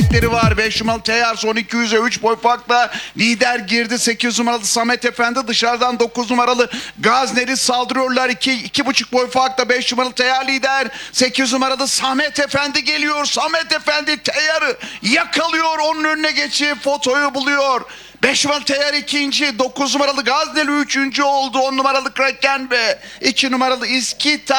rakipleri var. 5 numaralı Teyyar son 200'e 3 boy farkla lider girdi. 8 numaralı Samet Efendi dışarıdan 9 numaralı Gazneli saldırıyorlar. 2,5 boy farkla 5 numaralı Teyyar lider. 8 numaralı Samet Efendi geliyor. Samet Efendi Teyyar'ı yakalıyor. Onun önüne geçip fotoyu buluyor. 5 numaralı Teyyar ikinci, 9 numaralı Gazneli üçüncü oldu. 10 numaralı Kraken ve 2 numaralı İskita